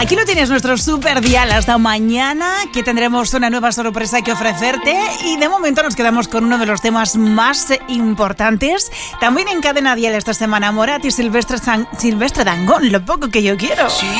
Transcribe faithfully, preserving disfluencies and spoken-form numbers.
Aquí lo tienes, nuestro super dial hasta mañana, que tendremos una nueva sorpresa que ofrecerte. Y de momento nos quedamos con uno de los temas más importantes. También en Cadena Dial esta semana, Morat y Silvestre, San... Silvestre Dangond, Lo poco que yo quiero. Sí.